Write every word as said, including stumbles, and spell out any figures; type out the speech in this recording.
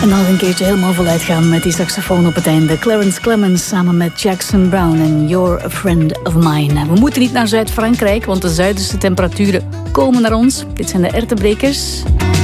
En dan nog een keertje helemaal voluit gaan met die saxofoon op het einde. Clarence Clemens samen met Jackson Browne en You're a Friend of Mine. We moeten niet naar Zuid-Frankrijk, want de Zuiderse temperaturen komen naar ons. Dit zijn de erwtenbrekers.